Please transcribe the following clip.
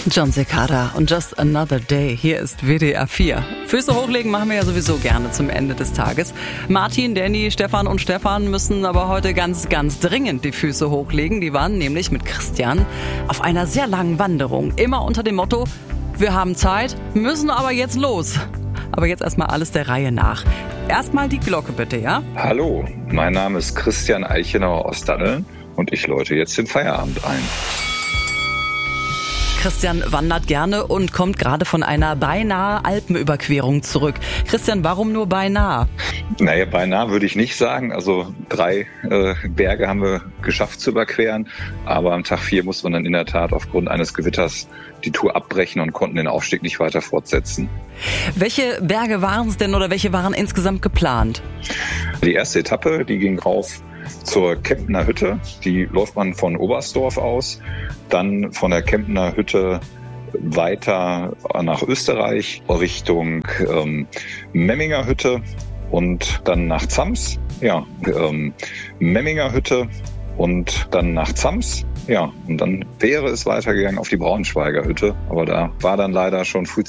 Jon Secada und Just Another Day. Hier ist WDR 4. Füße hochlegen machen wir ja sowieso gerne zum Ende des Tages. Martin, Danny, Stefan und Stefan müssen aber heute ganz, ganz dringend die Füße hochlegen. Die waren nämlich mit Christian auf einer sehr langen Wanderung. Immer unter dem Motto, wir haben Zeit, müssen aber jetzt los. Aber jetzt erstmal alles der Reihe nach. Erstmal die Glocke bitte, ja? Hallo, mein Name ist Christian Eichenauer aus Datteln und ich läute jetzt den Feierabend ein. Christian wandert gerne und kommt gerade von einer beinahe Alpenüberquerung zurück. Christian, warum nur beinahe? Naja, beinahe würde ich nicht sagen. Also 3 Berge haben wir geschafft zu überqueren. Aber am Tag 4 musste man dann in der Tat aufgrund eines Gewitters die Tour abbrechen und konnten den Aufstieg nicht weiter fortsetzen. Welche Berge waren es denn oder welche waren insgesamt geplant? Die erste Etappe, die ging rauf zur Kemptner Hütte. Die läuft man von Oberstdorf aus. Dann von der Kemptner Hütte weiter nach Österreich Richtung Memminger Hütte und dann nach Zams. Ja, Memminger Hütte und dann nach Zams. Ja, und dann wäre es weitergegangen auf die Braunschweiger Hütte. Aber da war dann leider schon früh